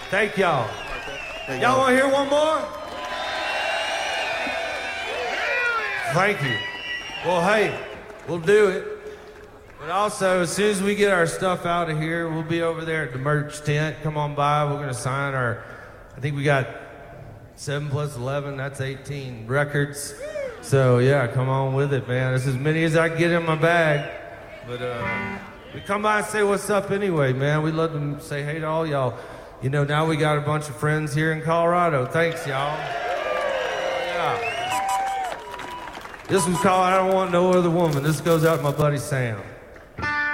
Thank y'all. Y'all want to hear one more? Thank you. Well, hey, we'll do it. But also, as soon as we get our stuff out of here, we'll be over there at the merch tent. Come on by. We're going to sign our, I think we got 7 plus 11, that's 18 records. So, yeah, come on with it, man. That's as many as I can get in my bag. But we come by and say what's up anyway, man. We'd love to say hey to all y'all. You know, now we got a bunch of friends here in Colorado. Thanks, y'all. Yeah. This was called I Don't Want No Other Woman. This goes out to my buddy Sam.